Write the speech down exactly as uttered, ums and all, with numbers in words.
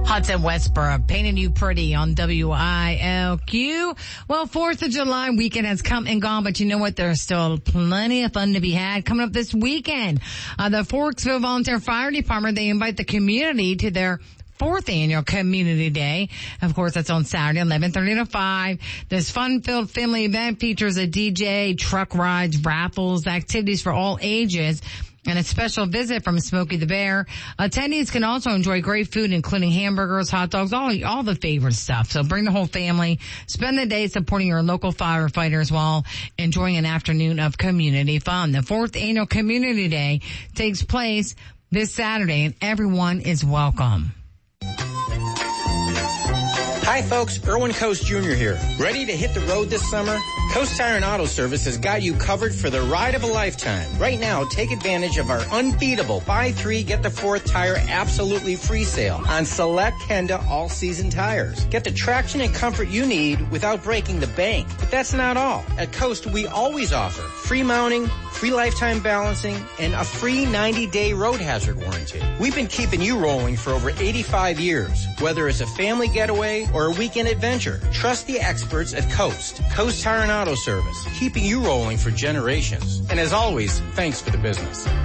Hudson Westbrook painting you pretty on W I L Q. Well, fourth of July weekend has come and gone, but you know what? There's still plenty of fun to be had coming up this weekend. Uh, the Forksville Volunteer Fire Department, they invite the community to their fourth annual Community Day. Of course, that's on Saturday, eleven thirty to five. This fun-filled family event features a D J, truck rides, raffles, activities for all ages, and a special visit from Smokey the Bear. Attendees can also enjoy great food, including hamburgers, hot dogs, all, all the favorite stuff. So bring the whole family. Spend the day supporting your local firefighters while enjoying an afternoon of community fun. The fourth annual Community Day takes place this Saturday, and everyone is welcome. Hi folks, Erwin Coast Junior here. Ready to hit the road this summer? Coast Tire and Auto Service has got you covered for the ride of a lifetime. Right now, take advantage of our unbeatable buy three, get the fourth tire absolutely free sale on select Honda all-season tires. Get the traction and comfort you need without breaking the bank. But that's not all. At Coast, we always offer free mounting, free lifetime balancing, and a free ninety-day road hazard warranty. We've been keeping you rolling for over eighty-five years. Whether it's a family getaway or a weekend adventure, trust the experts at Coast. Coast Tire and Auto Service, keeping you rolling for generations. And as always, thanks for the business.